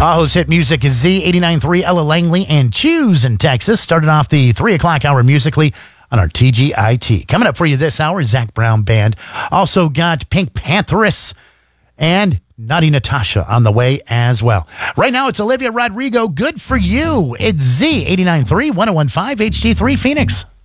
Tahoe's hit music is Z89.3, Ella Langley, and Choose in Texas. Started off the 3 o'clock hour musically on our TGIT. Coming up for you this hour, Zac Brown Band. Also got Pink Pantheress and Naughty Natasha on the way as well. Right now, it's Olivia Rodrigo. Good for you. It's Z89.3, 101.5 HD3 Phoenix.